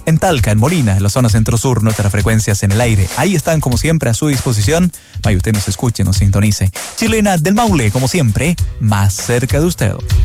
en Talca, en Molina, en la zona centro-sur, nuestras frecuencias en el aire. Ahí están, como siempre, a su disposición. Vaya, usted nos escuche, nos sintonice. Chilena del Maule, como siempre, más cerca de usted.